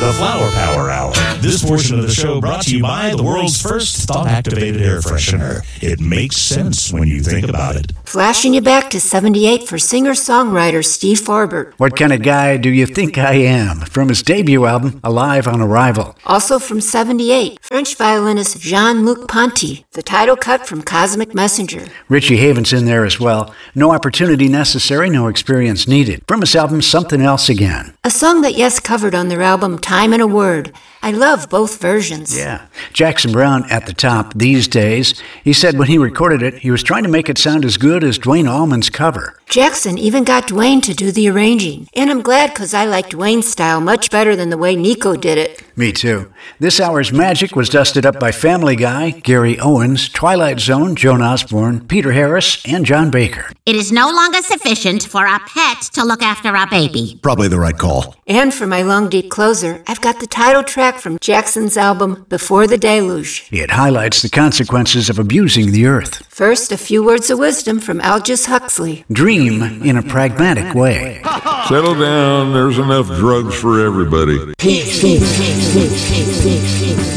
the Flower Power Hour. This portion of the show brought to you by the world's first thought-activated air freshener. It makes sense when you think about it. Flashing you back to 78 for singer-songwriter Steve Forbert. What kind of guy do you think I am? From his debut album, Alive on Arrival. Also from 78, French violinist Jean-Luc Ponty, the title cut from Cosmic Messenger. Richie Havens in there as well. No opportunity necessary, no experience needed. From his album, Something Else Again. A song that Yes covered on their album Time and a Word. I love both versions. Yeah. Jackson Browne at the top these days. He said when he recorded it, he was trying to make it sound as good as Duane Allman's cover. Jackson even got Duane to do the arranging. And I'm glad because I like Duane's style much better than the way Nico did it. Me too. This hour's magic was dusted up by Family Guy, Gary Owens, Twilight Zone, Joan Osborne, Peter Harris, and John Baker. It is no longer sufficient for a pet to look after a baby. Probably the right call. And for my long, deep closer, I've got the title track from Jackson's album, Before the Deluge. It highlights the consequences of abusing the earth. First, a few words of wisdom from Aldous Huxley. Dream in a pragmatic way. Settle down, there's enough drugs for everybody. Peace.